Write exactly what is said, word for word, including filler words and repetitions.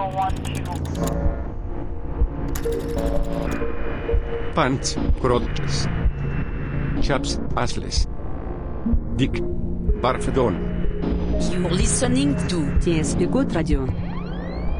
one two. Punch, crotches. Chaps, assless. Dick. Barfedon. You're listening to T S P Code Radio.